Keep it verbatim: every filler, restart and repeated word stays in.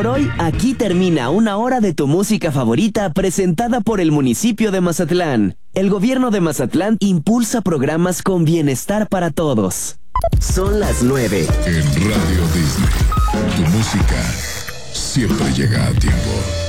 Por hoy, aquí termina una hora de tu música favorita presentada por el municipio de Mazatlán. El gobierno de Mazatlán impulsa programas con bienestar para todos. Son las nueve. En Radio Disney, tu música siempre llega a tiempo.